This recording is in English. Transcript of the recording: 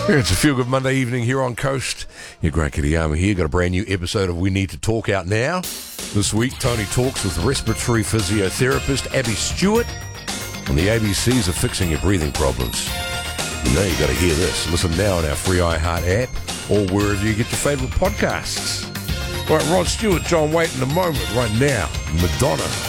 It's a Feel Good Monday evening here on Coast. Your Grant Kitayama here. Got a brand new episode of We Need to Talk out now. This week, Tony talks with respiratory physiotherapist Abby Stewart on the ABCs of fixing your breathing problems. You know you got to hear this. Listen now on our free iHeart app or wherever you get your favourite podcasts. Right, Rod Stewart, John Waite in a moment. Right now, Madonna.